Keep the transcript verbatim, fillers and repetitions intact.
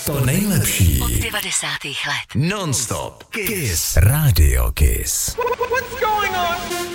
To nejlepší od devadesátých let. Non-stop Kiss. Radio Kiss. What's going on?